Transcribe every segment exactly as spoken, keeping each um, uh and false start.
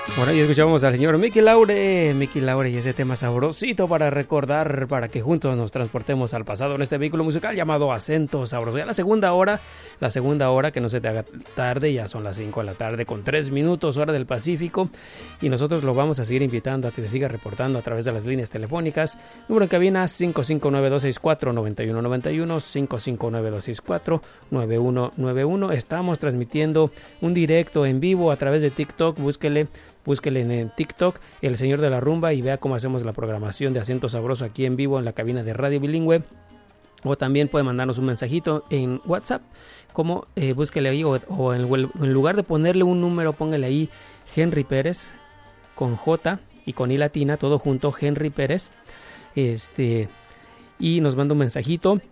Bueno, y escuchamos al señor Mickey Laure, Mickey Laure y ese tema sabrosito para recordar, para que juntos nos transportemos al pasado en este vehículo musical llamado Acento Sabroso. Ya la segunda hora, la segunda hora, que no se te haga tarde, ya son las cinco de la tarde con tres minutos, hora del Pacífico, y nosotros lo vamos a seguir invitando a que se siga reportando a través de las líneas telefónicas. Número en cabina cinco cinco nueve dos seis cuatro nueve uno nueve uno, cinco cinco nueve dos seis cuatro nueve uno nueve uno. Estamos transmitiendo un directo en vivo a través de TikTok, búsquele. Búsquele en TikTok El Señor de la Rumba y vea cómo hacemos la programación de Acento Sabroso aquí en vivo en la cabina de Radio Bilingüe. O también puede mandarnos un mensajito en WhatsApp, como eh, búsquele ahí, o, o en, en lugar de ponerle un número, póngale ahí Henry Pérez con J y con I latina, todo junto, Henry Pérez, este, y nos manda un mensajito.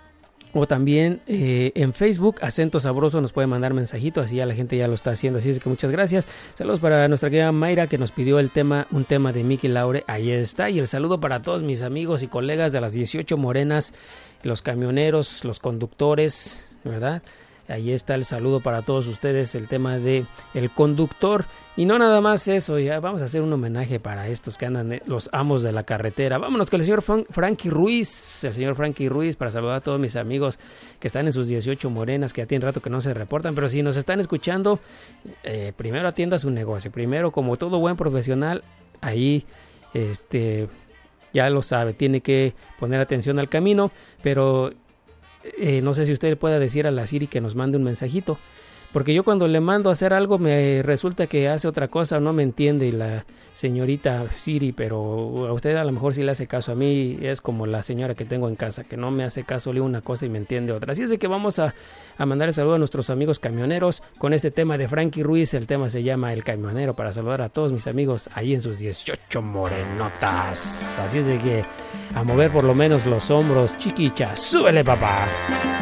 O también eh, en Facebook, Acento Sabroso, nos puede mandar mensajito, así ya la gente ya lo está haciendo, así es que muchas gracias. Saludos para nuestra querida Mayra, que nos pidió el tema, un tema de Mickey Laure, ahí está. Y el saludo para todos mis amigos y colegas de las dieciocho Morenas, los camioneros, los conductores, ¿verdad? Ahí está el saludo para todos ustedes, el tema de el conductor. Y no nada más eso, ya vamos a hacer un homenaje para estos que andan, los amos de la carretera. Vámonos con el señor Fran- Frankie Ruiz, el señor Frankie Ruiz, para saludar a todos mis amigos que están en sus dieciocho Morenas, que ya tienen rato que no se reportan. Pero si nos están escuchando, eh, primero atienda su negocio. Primero, como todo buen profesional, ahí este, ya lo sabe, tiene que poner atención al camino, pero... Eh, no sé si usted le pueda decir a la Siri que nos mande un mensajito, porque yo cuando le mando a hacer algo me resulta que hace otra cosa, no me entiende la señorita Siri, pero a usted a lo mejor sí le hace caso. A mí es como la señora que tengo en casa, que no me hace caso, leo una cosa y me entiende otra. Así es de que vamos a, a mandar el saludo a nuestros amigos camioneros con este tema de Frankie Ruiz. El tema se llama El Camionero, para saludar a todos mis amigos ahí en sus dieciocho morenotas. Así es de que a mover por lo menos los hombros, chiquicha, súbele papá.